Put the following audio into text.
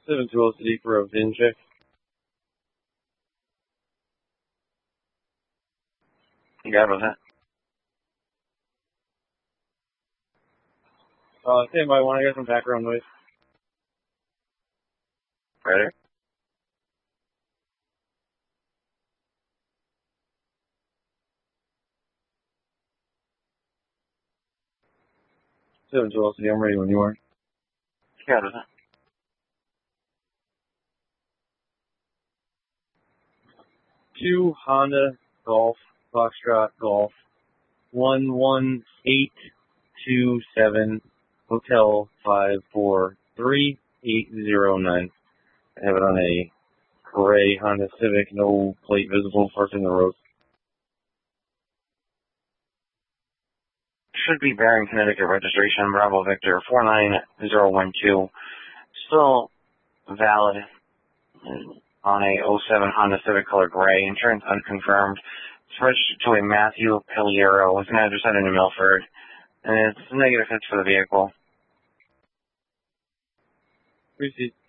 712 City for a VIN check. You got with that? Stand by one, I got some background noise. Ready? Seven 12 City, I'm ready when you are. You got with that? Two Honda Golf, Foxtrot Golf, 11827, Hotel 543-809. I have it on a gray Honda Civic, no plate visible, parked in the road. Should be bearing Connecticut registration, Bravo Victor 49012. Still valid on a '07 Honda Civic color gray. Insurance unconfirmed. It's registered to a Matthew Piliero with an address in New Milford. And it's negative hits for the vehicle. Receipt.